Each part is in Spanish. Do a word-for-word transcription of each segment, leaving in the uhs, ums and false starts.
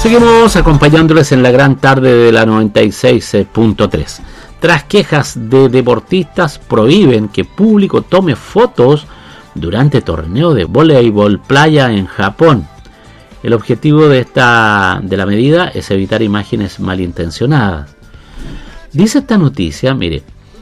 Seguimos acompañándoles en la gran tarde de la noventa y seis punto tres. Tras quejas de deportistas, prohíben que público tome fotos durante torneo de voleibol playa en Japón. El objetivo de esta de la medida es evitar imágenes malintencionadas. Dice esta noticia, mire,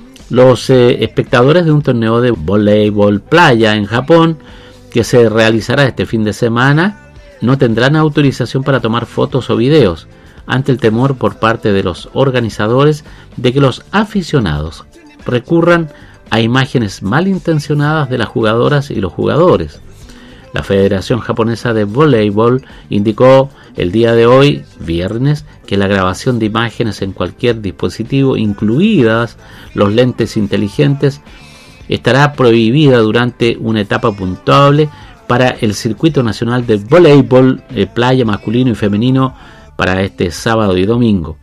los eh, espectadores de un torneo de voleibol playa en Japón que se realizará este fin de semana no tendrán autorización para tomar fotos o videos, ante el temor por parte de los organizadores de que los aficionados recurran a imágenes malintencionadas de las jugadoras y los jugadores. La Federación Japonesa de Voleibol indicó el día de hoy, viernes, que la grabación de imágenes en cualquier dispositivo, incluidas los lentes inteligentes, estará prohibida durante una etapa puntuable para el Circuito Nacional de Voleibol eh, Playa masculino y femenino para este sábado y domingo.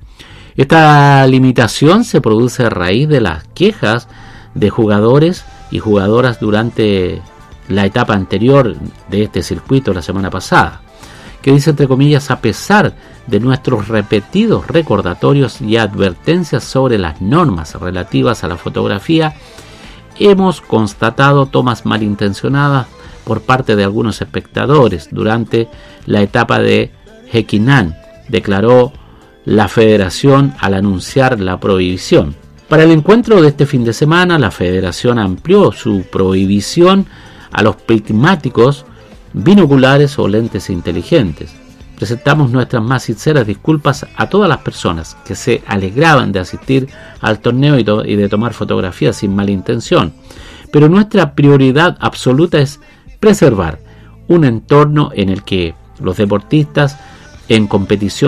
Esta limitación se produce a raíz de las quejas de jugadores y jugadoras durante la etapa anterior de este circuito la semana pasada, que dice entre comillas: a pesar de nuestros repetidos recordatorios y advertencias sobre las normas relativas a la fotografía, hemos constatado tomas malintencionadas por parte de algunos espectadores durante la etapa de Hekinan, declaró la federación al anunciar la prohibición. Para el encuentro de este fin de semana, la federación amplió su prohibición a los prismáticos, binoculares o lentes inteligentes. Presentamos nuestras más sinceras disculpas a todas las personas que se alegraban de asistir al torneo y, to- y de tomar fotografías sin mala intención, pero nuestra prioridad absoluta es preservar un entorno en el que los deportistas en competición